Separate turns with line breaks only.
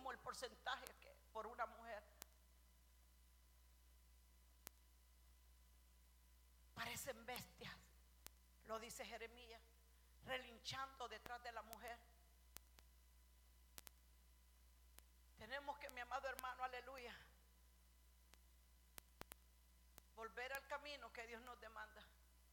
mínimo el porcentaje que por una mujer. Parecen bestias, lo dice Jeremías, relinchando detrás de la mujer.